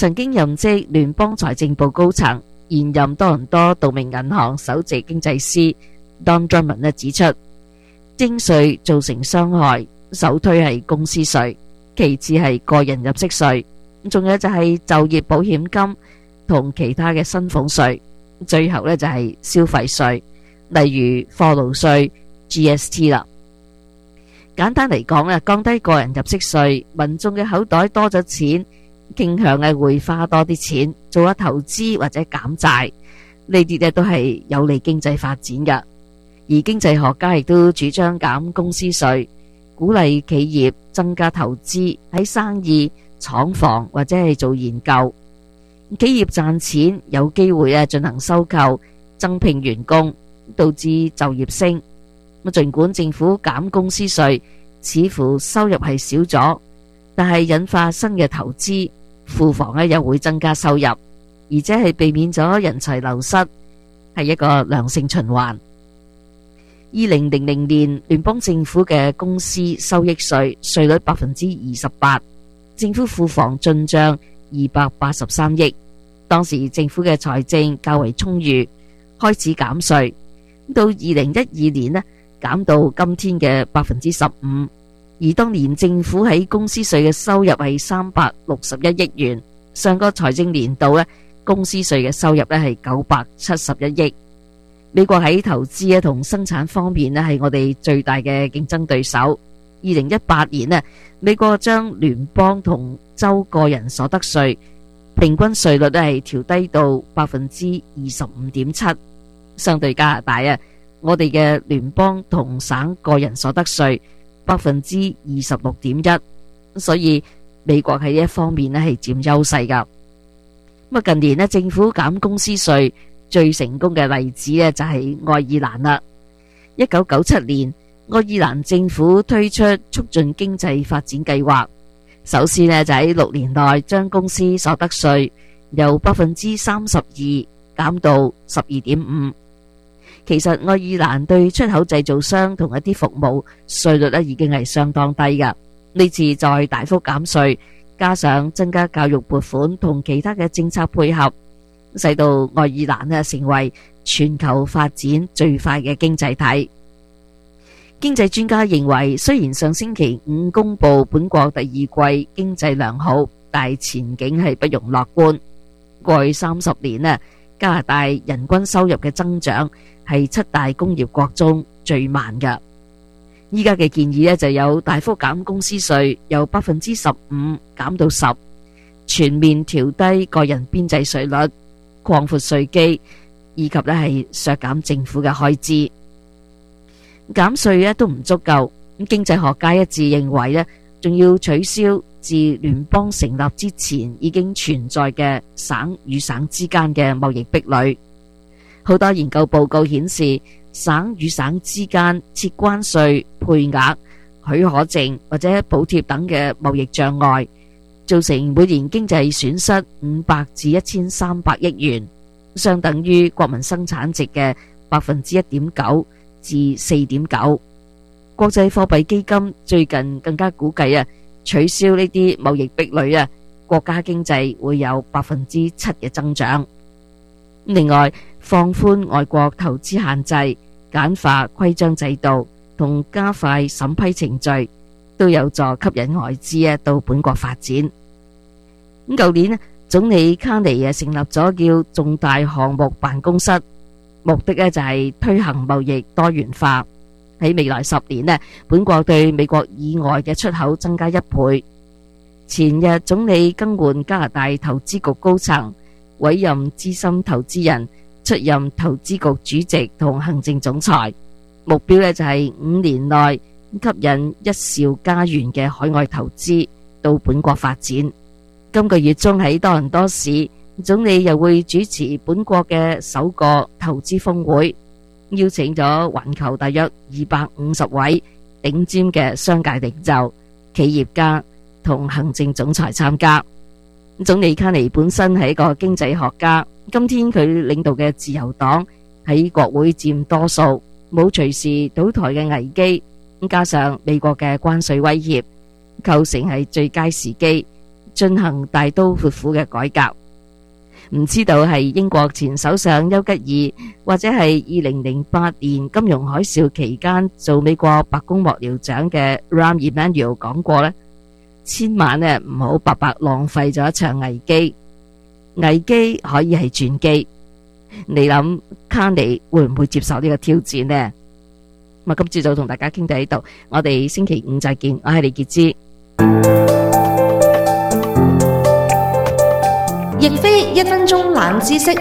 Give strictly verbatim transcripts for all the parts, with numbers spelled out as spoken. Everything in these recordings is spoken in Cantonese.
曾經任職聯邦財政部高層，現任多倫多道明銀行首席經濟師 Don Drummond 指出，徵稅造成傷害，首推係公司稅，其次係個人入息稅，仲有就係就業保險金同其他嘅薪俸稅，最後呢就係消費稅，例如貨勞稅 G S T 啦。簡單嚟講啊，降低個人入息稅，民眾嘅口袋多咗錢，傾向係會花多啲錢做下投資或者減債，呢啲咧都係有利經濟發展噶。而經濟學家亦都主張減公司稅，鼓勵企業增加投資喺生意、廠房或者係做研究。企業賺錢有機會啊進行收購、增聘員工，導致就業升。咁儘管政府減公司稅，似乎收入係少咗，但係引發新嘅投資，庫房咧又會增加收入，而且係避免咗人才流失，係一個良性循環。二零零零年聯邦政府嘅公司收益稅稅率百分之二十八，政府庫房進賬二百八十三億。當時政府嘅財政較為充裕，開始減稅。到二零一二年呢，減到今天嘅百分之十五。而當年政府喺公司稅嘅收入係三百六十一億元，上個財政年度呢，公司稅嘅收入呢係九百七十一億。美國喺投資啊同生產方面呢係我哋最大嘅競爭對手。二零一八年呢，美國將聯邦同州個人所得稅平均稅率呢係調低到百分之二十五點七，相對加拿大啊，我哋嘅聯邦同省個人所得稅百分之二十六點一，所以美國喺呢一方面呢係佔優勢噶。咁啊，近年呢政府減公司稅最成功嘅例子呢就係愛爾蘭啦。一九九七年，愛爾蘭政府推出促進經濟發展計劃，首先呢就喺六年內將公司所得稅由百分之三十二減到十二點五。其實愛爾蘭對出口製造商同一啲服務稅率咧已經係相當低噶，呢次再大幅減稅，加上增加教育撥款同其他嘅政策配合，使到愛爾蘭咧成為全球發展最快嘅經濟體。經濟專家認為，雖然上星期五公布本國第二季經濟良好，但係前景係不容樂觀。過去三十年咧，加拿大人均收入嘅增長係七大工業國中最慢㗎。依家嘅建議呢就有大幅減公司稅，由百分之十五減到十，全面調低個人邊際稅率，擴闊稅基，以及呢係削減政府嘅開支。減稅呢都唔足夠，咁經濟學家一致認為呢仲要取消自聯邦成立之前已經存在嘅省與省之間嘅貿易壁壘。好多研究報告顯示，省與省之間設關稅、配額、許可證或者補貼等嘅貿易障礙，造成每年經濟損失五百至一千三百億元，相等於國民生產值嘅百分之一點九至四點九。國際貨幣基金最近更加估計啊，取消呢啲貿易壁壘啊，國家經濟會有百分之七嘅增長。另外，放寬外國投資限制、簡化規章制度同加快審批程序，都有助吸引外資啊到本國發展。咁舊年總理卡尼啊成立咗叫重大項目辦公室，目的咧就係推行貿易多元化。喺未來十年咧，本國對美國以外嘅出口增加一倍。前日總理更換加拿大投資局高層，委任資深投資人出任投資局主席同行政總裁，目標呢就係五年內吸引一兆加元嘅海外投資到本國發展。今個月中喺多倫多市，總理又會主持本國嘅首個投資峰會，邀請咗環球大約二百五十位頂尖嘅商界領袖、企業家同行政總裁參加。總理卡尼本身係一個經濟學家，今天佢領導嘅自由黨喺國會佔多數，冇隨時倒台嘅危機，加上美國嘅關稅威脅，構成係最佳時機， 進行大刀闊斧嘅改革。唔知道係英國前首相丘吉爾，或者係二零零八年金融海嘯期間做美國白宮幕僚長嘅 Rahm Emanuel 講過呢，千萬呢唔好白白浪費咗一場危機，危機可以係轉機。你諗卡尼會唔會接受呢個挑戰呢？咁今朝就同大家傾到呢度，我哋星期五再見。我係李潔芝。 亦非一分鐘冷知識。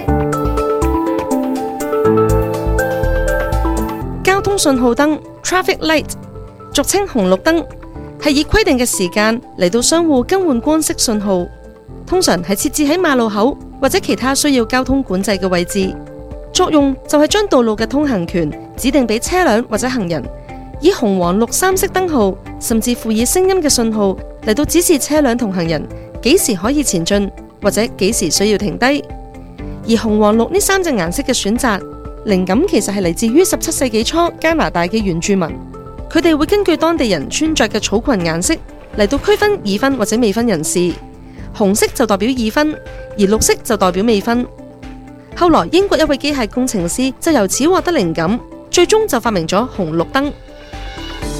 交通信號燈 （traffic light） 俗稱紅綠燈，係以規定嘅時間嚟到相互更換光色信號，通常係設置喺馬路口或者其他需要交通管制嘅位置。作用就係將道路嘅通行權指定俾車輛或者行人，以紅黃綠三色燈號，甚至附以聲音嘅信號嚟到指示車輛同行人幾時可以前進，或者幾時需要停低。而紅黃綠呢三隻顏色嘅選擇，靈感其實係嚟自於十七世紀初加拿大嘅原住民，佢哋會根據當地人穿着嘅草裙顏色嚟到區分已婚或者未婚人士。紅色就代表已婚，而綠色就代表未婚。後來英國一位機械工程師就由此獲得靈感，最終就發明咗紅綠燈。